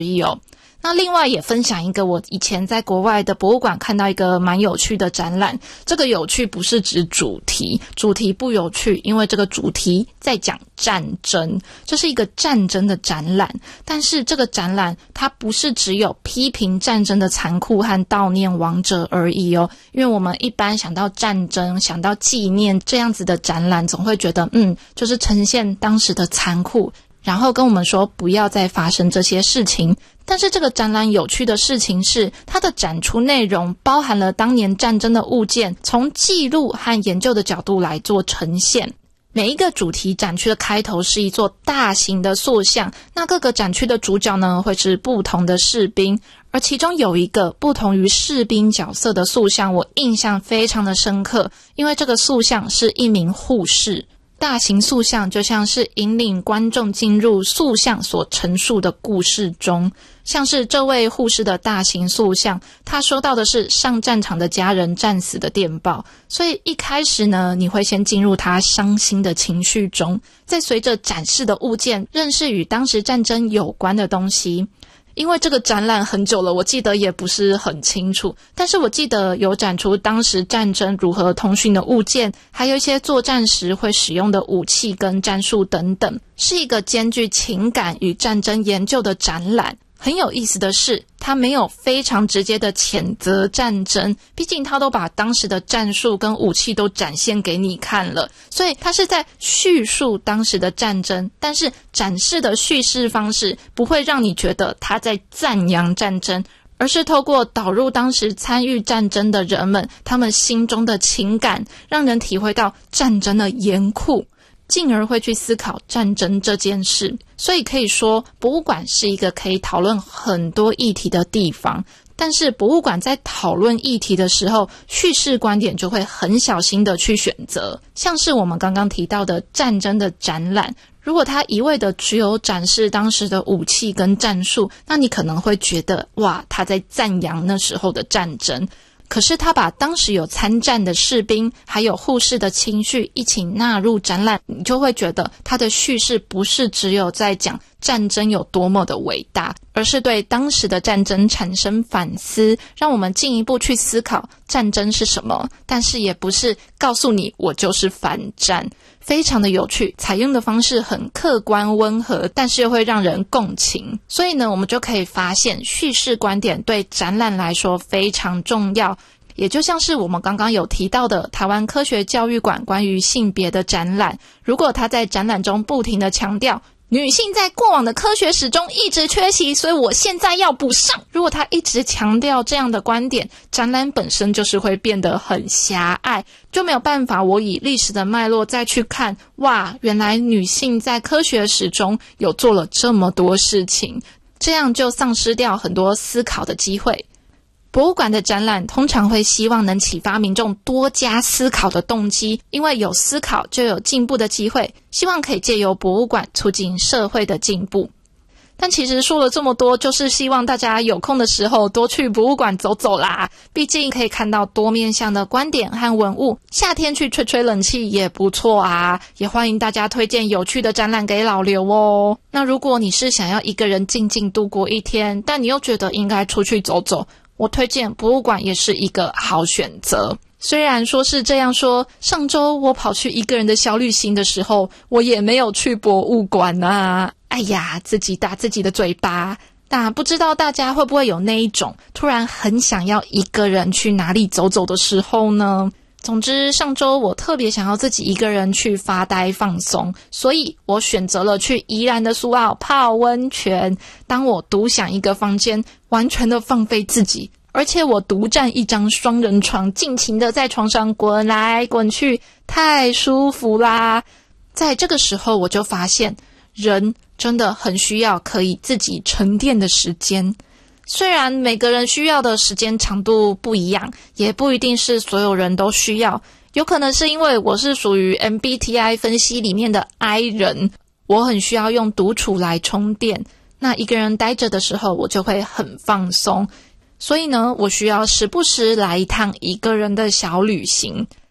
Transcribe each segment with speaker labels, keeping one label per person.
Speaker 1: 那另外也分享一个我以前在国外的博物馆看到一个蛮有趣的展览。这个有趣不是指主题不有趣，因为这个主题在讲战争，这是一个战争的展览。但是这个展览它不是只有批评战争的残酷和悼念亡者而已哦。因为我们一般想到战争，想到纪念这样子的展览，总会觉得就是呈现当时的残酷，然后跟我们说不要再发生这些事情。但是这个展览有趣的事情是，它的展出内容包含了当年战争的物件，从记录和研究的角度来做呈现。每一个主题展区的开头是一座大型的塑像，那各个展区的主角呢会是不同的士兵，而其中有一个不同于士兵角色的塑像，我印象非常的深刻，因为这个塑像是一名护士。大型塑像就像是引领观众进入塑像所陈述的故事中，像是这位护士的大型塑像，他收到的是上战场的家人战死的电报，所以一开始呢，你会先进入他伤心的情绪中，再随着展示的物件认识与当时战争有关的东西。因为这个展览很久了，我记得也不是很清楚，但是我记得有展出当时战争如何通讯的物件，还有一些作战时会使用的武器跟战术等等，是一个兼具情感与战争研究的展览。很有意思的是，他没有非常直接的谴责战争，毕竟他都把当时的战术跟武器都展现给你看了，所以他是在叙述当时的战争，但是展示的叙事方式不会让你觉得他在赞扬战争，而是透过导入当时参与战争的人们他们心中的情感，让人体会到战争的严酷，进而会去思考战争这件事。所以可以说，博物馆是一个可以讨论很多议题的地方，但是博物馆在讨论议题的时候，叙事观点就会很小心的去选择。像是我们刚刚提到的战争的展览，如果它一味的只有展示当时的武器跟战术，那你可能会觉得哇，他在赞扬那时候的战争。可是他把当时有参战的士兵还有护士的情绪一起纳入展览，你就会觉得他的叙事不是只有在讲战争有多么的伟大，而是对当时的战争产生反思，让我们进一步去思考战争是什么，但是也不是告诉你我就是反战。非常的有趣，采用的方式很客观温和，但是又会让人共情。所以呢，我们就可以发现叙事观点对展览来说非常重要。也就像是我们刚刚有提到的台湾科学教育馆关于性别的展览，如果他在展览中不停地强调女性在过往的科学史中一直缺席，所以我现在要补上，如果他一直强调这样的观点，展览本身就是会变得很狭隘，就没有办法我以历史的脉络再去看，哇，原来女性在科学史中有做了这么多事情，这样就丧失掉很多思考的机会。博物馆的展览通常会希望能启发民众多加思考的动机，因为有思考就有进步的机会，希望可以借由博物馆促进社会的进步。但其实说了这么多，就是希望大家有空的时候多去博物馆走走啦，毕竟可以看到多面向的观点和文物，夏天去吹吹冷气也不错啊，也欢迎大家推荐有趣的展览给老刘哦。那如果你是想要一个人静静度过一天，但你又觉得应该出去走走，我推荐博物馆也是一个好选择。虽然说是这样说，上周我跑去一个人的小旅行的时候，我也没有去博物馆啊。哎呀，自己打自己的嘴巴。那不知道大家会不会有那一种突然很想要一个人去哪里走走的时候呢？总之，上周我特别想要自己一个人去发呆放松，所以我选择了去宜兰的苏澳泡温泉。当我独享一个房间，完全的放飞自己，而且我独占一张双人床，尽情的在床上滚来滚去，太舒服啦。在这个时候我就发现，人真的很需要可以自己沉淀的时间。虽然每个人需要的时间长度不一样，也不一定是所有人都需要，有可能是因为我是属于 MBTI 分析里面的 I 人，我很需要用独处来充电，那一个人待着的时候我就会很放松，所以呢，我需要时不时来一趟一个人的小旅行。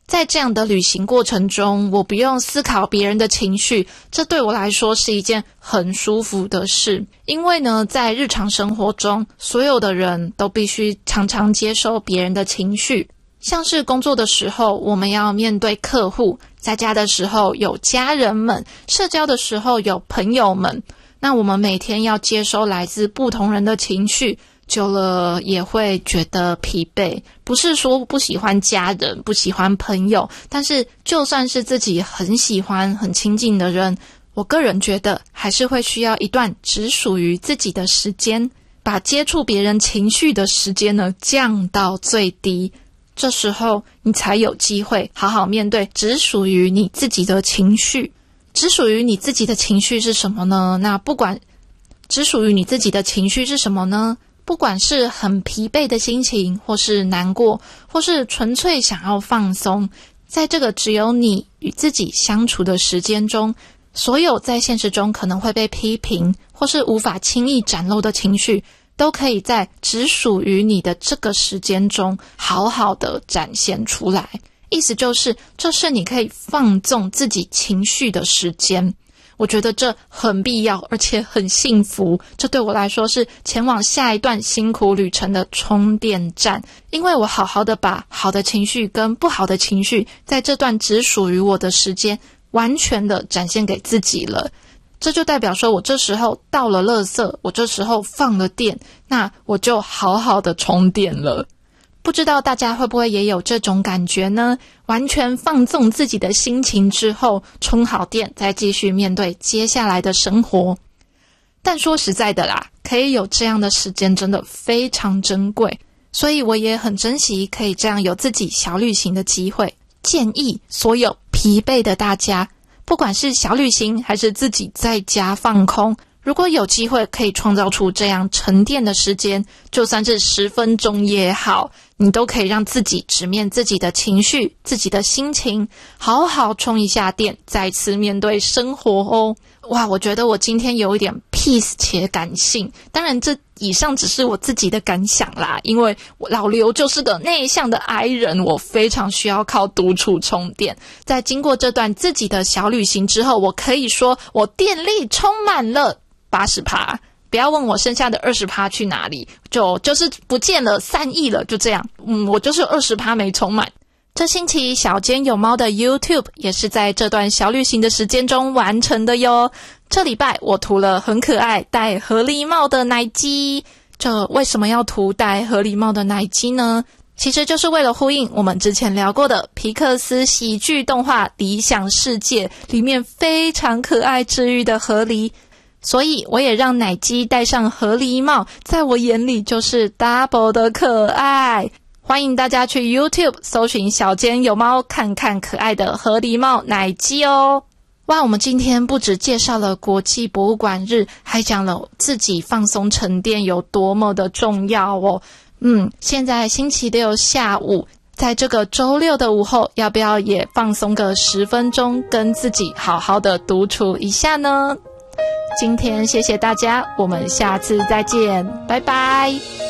Speaker 1: 在这样的旅行过程中，我不用思考别人的情绪，这对我来说是一件很舒服的事。因为呢，在日常生活中，所有的人都必须常常接受别人的情绪。像是工作的时候，我们要面对客户；在家的时候有家人们；社交的时候有朋友们。那我们每天要接收来自不同人的情绪，久了也会觉得疲惫。不是说不喜欢家人，不喜欢朋友，但是就算是自己很喜欢很亲近的人，我个人觉得还是会需要一段只属于自己的时间，把接触别人情绪的时间呢降到最低。这时候你才有机会好好面对只属于你自己的情绪。只属于你自己的情绪是什么呢？那不管只属于你自己的情绪是什么呢？不管是很疲惫的心情，或是难过，或是纯粹想要放松，在这个只有你与自己相处的时间中，所有在现实中可能会被批评或是无法轻易展露的情绪，都可以在只属于你的这个时间中好好的展现出来。意思就是，这是你可以放纵自己情绪的时间。我觉得这很必要，而且很幸福。这对我来说是前往下一段辛苦旅程的充电站，因为我好好的把好的情绪跟不好的情绪，在这段只属于我的时间，完全的展现给自己了。这就代表说我这时候到了垃圾，我这时候放了电，那我就好好的充电了。不知道大家会不会也有这种感觉呢？完全放纵自己的心情之后，充好电，再继续面对接下来的生活。但说实在的啦，可以有这样的时间真的非常珍贵，所以我也很珍惜可以这样有自己小旅行的机会。建议所有疲惫的大家，不管是小旅行还是自己在家放空，如果有机会可以创造出这样沉淀的时间，就算是10分钟也好，你都可以让自己直面自己的情绪，自己的心情，好好充一下电，再次面对生活哦。哇，我觉得我今天有一点 peace 且感性，当然这以上只是我自己的感想啦，因为我老刘就是个内向的 I 人，我非常需要靠独处充电。在经过这段自己的小旅行之后，我可以说我电力充满了80%，不要问我剩下的20%去哪里，就是不见了3亿了，就这样。我就是20%没充满。这星期小间有猫的 YouTube 也是在这段小旅行的时间中完成的哟。这礼拜我涂了很可爱戴河狸帽的奶鸡。这为什么要涂戴河狸帽的奶鸡呢？其实就是为了呼应我们之前聊过的皮克斯喜剧动画《理想世界》里面非常可爱治愈的河狸，所以我也让奶鸡戴上河狸帽，在我眼里就是 double 的可爱。欢迎大家去 YouTube 搜寻小间有猫，看看可爱的河狸帽奶鸡哦。哇，我们今天不只介绍了国际博物馆日，还讲了自己放松沉淀有多么的重要哦。现在星期六下午，在这个周六的午后，要不要也放松个10分钟，跟自己好好的独处一下呢？今天谢谢大家，我们下次再见，拜拜。